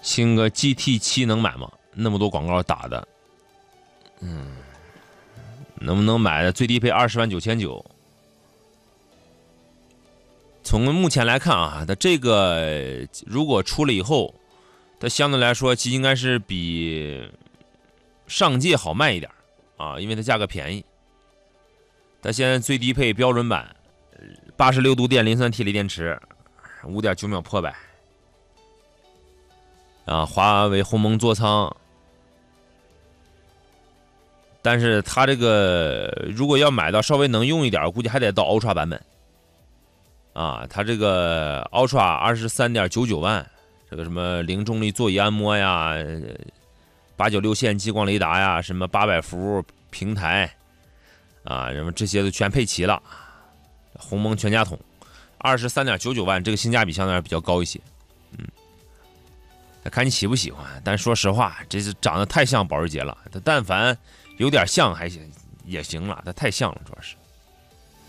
新个 GT7能买吗？那么多广告打的，能不能买的最低配20.999万？从目前来看啊，它这个如果出了以后，它相对来说应该是比上届好卖一点啊，因为它价格便宜。它现在最低配标准版，86度电磷酸铁锂电池，5.9秒破百。啊，华为鸿蒙座舱，但是它这个如果要买到稍微能用一点，我估计还得到 Ultra 版本。啊，它这个 Ultra 23.99万，这个什么零重力座椅按摩呀，896线激光雷达呀，什么800伏平台，啊，什么这些都全配齐了。鸿蒙全家桶，23.99万，这个性价比相对来说比较高一些。看你喜不喜欢，但说实话，这是长得太像保时捷了。它但凡有点像还行也行了，它太像了，主要是。